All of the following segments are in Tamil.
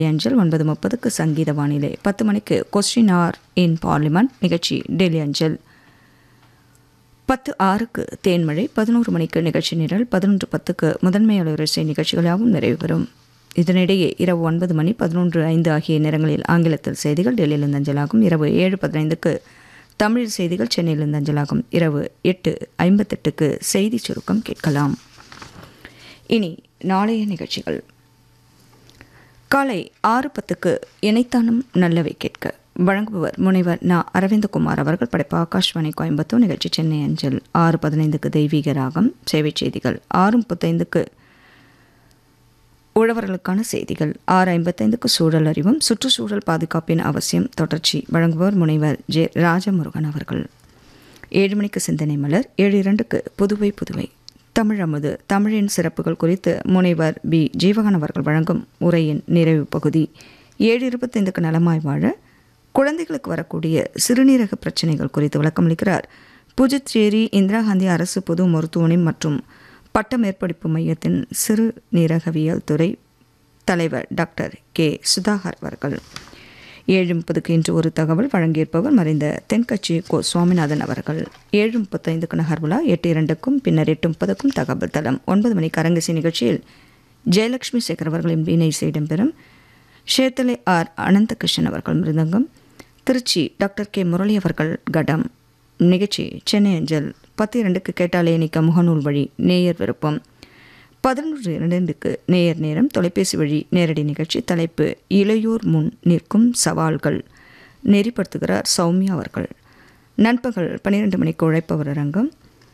அஞ்சல் 9:30க்கு சங்கீத வானிலை, 10 மணிக்கு கொஸ்டின் ஆர் இன் பார்லிமெண்ட் நிகழ்ச்சி டெல்லி அஞ்சல், 10:06க்கு தேன்மழை, 11 மணிக்கு நிகழ்ச்சி நிரல், 11:10க்கு முதன்மை அலைவரிசை நிகழ்ச்சிகளாகவும் நிறைவு பெறும். இதனிடையே இரவு 9 மணி 11:05 ஆகிய நேரங்களில் ஆங்கிலத்தில் செய்திகள் டெல்லியிலிருந்து அஞ்சலாகும். இரவு 7:15க்கு தமிழ் செய்திகள் சென்னையிலிருந்து அஞ்சலாகும். இரவு 8:58க்கு செய்தி சுருக்கம் கேட்கலாம். இனி நாளைய நிகழ்ச்சிகள். காலை 6:10க்கு இணைத்தானும் நல்லவை கேட்க வழங்குபவர் முனைவர் நா. அரவிந்தகுமார் அவர்கள். படைப்பு ஆகாஷ்வாணி கோயம்புத்தூர். நிகழ்ச்சி சென்னை அஞ்சல். 6:15க்கு தெய்வீக ராகம் சேவை செய்திகள். 6:35க்கு உழவர்களுக்கான செய்திகள். 6:55க்கு சூழல் அறிவும் சுற்றுச்சூழல் பாதுகாப்பின் அவசியம் தொடர்ச்சி வழங்குபவர் முனைவர் ஜே. ராஜமுருகன் அவர்கள். 7 மணிக்கு சிந்தனை மலர். 7:02க்கு புதுவை புதுவை தமிழ் அமுது தமிழின் சிறப்புகள் குறித்து முனைவர் பி. ஜீவகன் அவர்கள் வழங்கும் உரையின் நிறைவு பகுதி. 7:25க்கு நலமாய் வாழ குழந்தைகளுக்கு வரக்கூடிய சிறுநீரக பிரச்சினைகள் குறித்து விளக்கமளிக்கிறார் புதுச்சேரி இந்திரா காந்தி அரசு பொது மருத்துவமனை மற்றும் பட்ட மேற்படிப்பு மையத்தின் சிறுநீரகவியல் துறை தலைவர் டாக்டர் கே. சுதாகர் அவர்கள். 7:30க்கு இன்று ஒரு தகவல் வழங்கியிருப்பவர் மறைந்த தென்கட்சி கோ. சுவாமிநாதன் அவர்கள். 7:35க்கு நகர்வுலா. 8:02க்கும் பின்னர் 8:30க்கும் தகவல் தளம். 9 மணிக்கு அரங்கசி நிகழ்ச்சியில் ஜெயலட்சுமி சேகர் அவர்களின் வீணை இசை இடம்பெறும். ஷேத்தலை ஆர். அனந்தகிருஷ்ணன் அவர்கள் மிருதங்கம். Trichy doctor K. முரளி அவர்கள் கடம். நிகழ்ச்சி சென்னை அஞ்சல். 10:02க்கு கேட்டாலே நிற்க முகநூல் வழி நேயர் விருப்பம். 11:02க்கு நேயர் நேரம் தொலைபேசி வழி நேரடி நிகழ்ச்சி. தலைப்பு இளையோர் முன் நிற்கும் சவால்கள். நெறிப்படுத்துகிறார் சௌமியா அவர்கள். நண்பகல் 12 மணிக்கு உழைப்பவர் அரங்கம்.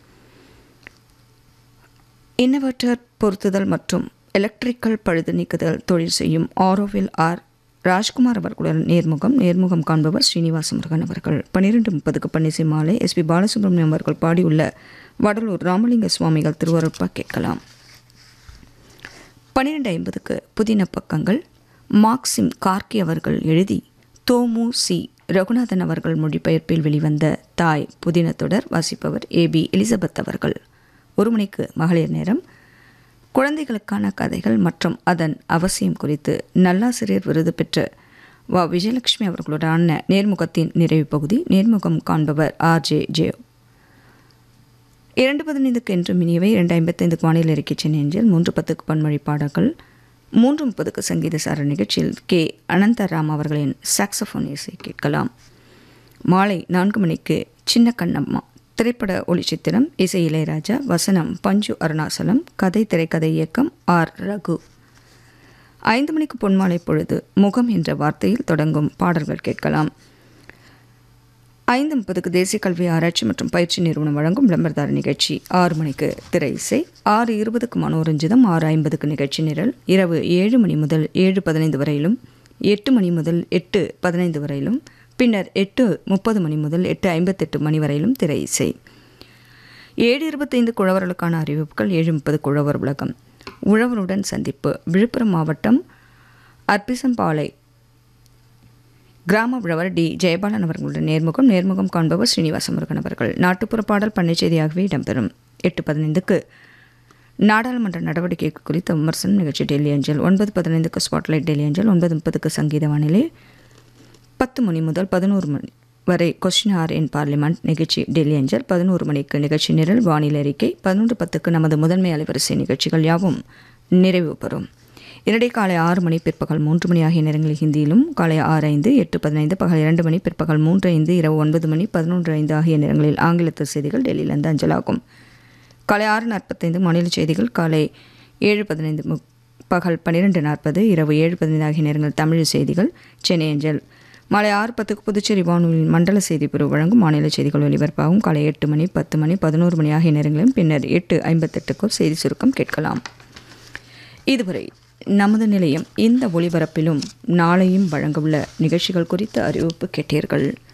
இன்னவர்டர் பொருத்துதல் மற்றும் எலக்ட்ரிக்கல் பழுது நீக்குதல் தொழில் செய்யும் ஆரோவில் ஆர். ராஜ்குமார் அவர்களுடன் நேர்முகம் காண்பவர் ஸ்ரீனிவாச முருகன் அவர்கள். 12:30க்கு பன்னிசை மாலை எஸ். பி. பாலசுப்ரமணியம் அவர்கள் பாடியுள்ள வடலூர் ராமலிங்க சுவாமிகள் திருவருட்பா கேட்கலாம். 12:50க்கு புதின பக்கங்கள். மார்க்சிம் கார்கி அவர்கள் எழுதி தோமு சி. ரகுநாதன் அவர்கள் மொழிபெயர்ப்பில் வெளிவந்த தாய் புதின தொடர் வாசிப்பவர் ஏ. பி. எலிசபெத் அவர்கள். 1 மணிக்கு மகளிர் நேரம். குழந்தைகளுக்கான கதைகள் மற்றும் அதன் அவசியம் குறித்து நல்லாசிரியர் விருது பெற்ற வ. விஜயலட்சுமி அவர்களுடான நேர்முகத்தின் நிறைவு பகுதி. நேர்முகம் காண்பவர் ஆர். ஜே. ஜே. 2:15க்கு என்று மினியவை. 2:55க்கு வானிலை அறிக்கை சென்னை அஞ்சல். 3:10க்கு பன்மொழி பாடல்கள். 3:30க்கு சங்கீத சார நிகழ்ச்சியில் கே. அனந்தராம் அவர்களின் சாக்ஸோஃபோன் இசை கேட்கலாம். மாலை 4 மணிக்கு சின்ன கண்ணம்மா திரைப்பட ஒளிச்சித்திரம். இசை இளையராஜா. வசனம் பஞ்சு அருணாசலம். கதை திரைக்கதை இயக்கம் ஆர். ரகு. 5 மணிக்கு பொன்மாலை பொழுது முகம் என்ற வார்த்தையில் தொடங்கும் பாடல்கள் கேட்கலாம். 5:30க்கு தேசிய கல்வி ஆராய்ச்சி மற்றும் பயிற்சி நிறுவனம் வழங்கும் விளம்பரதார நிகழ்ச்சி. 6 மணிக்கு திரை இசை. 6:20க்கு மனோரஞ்சிதம். 6:50க்கு நிகழ்ச்சி நிரல். இரவு 7 மணி முதல் 7:15 வரையிலும், 8 மணி முதல் 8:15 வரையிலும், பின்னர் 8:30 மணி முதல் 8:58 மணி வரையிலும் திரை இசை. 7:25 உழவர்களுக்கான அறிவிப்புகள். 7:30 உழவர் உலகம். உழவருடன் சந்திப்பு. விழுப்புரம் மாவட்டம் அர்பிசம்பாலை கிராம உழவர் டி. ஜெயபாலன் அவர்களுடன் நேர்முகம் காண்பவர் ஸ்ரீனிவாச முருகன் அவர்கள். நாட்டுப்புற பாடல் பண்ணை செய்தியாகவே இடம்பெறும். 8:15க்கு நாடாளுமன்ற நடவடிக்கை குறித்த விமர்சனம் நிகழ்ச்சி டெல்லி அஞ்சல். 9:15க்கு ஸ்பாட்லைட் டெல்லி அஞ்சல். 9:30க்கு சங்கீத வானிலை. 10 மணி முதல் 11 மணி வரை கொஸ்டின் ஆர் இன் பார்லிமெண்ட் நிகழ்ச்சி டெல்லி அஞ்சல். 11 மணிக்கு நிகழ்ச்சி நிரல் வானிலை அறிக்கை. 11:10க்கு நமது முதன்மை அலைவரிசை நிகழ்ச்சிகள் யாவும் நிறைவு பெறும். இரண்டே காலை 6 மணி பிற்பகல் 3 மணி ஆகிய நேரங்களில் ஹிந்தியிலும், காலை 6:05, 8:15, பகல் 2 மணி, பிற்பகல் 3:05, இரவு 9 மணி 11:05 ஆகிய நேரங்களில் ஆங்கிலத்தில் செய்திகள் டெல்லியிலிருந்து அஞ்சலாகும். காலை 6:45 மாநில செய்திகள். காலை 7:15, பகல் 12:40, இரவு 7:15 ஆகிய நேரங்களில் தமிழ் செய்திகள் சென்னை அஞ்சல். மாலை 6:10க்கு புதுச்சேரி வானொலியின் மண்டல செய்தி பிரிவு வழங்கும் மாநில செய்திகள் ஒலிபரப்பாகும். காலை 8 மணி, 10 மணி, 11 மணி ஆகிய நேரங்களிலும், பின்னர் 8:58க்கு செய்தி சுருக்கம் கேட்கலாம். இதுவரை நமது நிலையம் இந்த ஒலிபரப்பிலும் நாளையும் வழங்கவுள்ள நிகழ்ச்சிகள் குறித்த அறிவிப்பு கேட்டீர்கள்.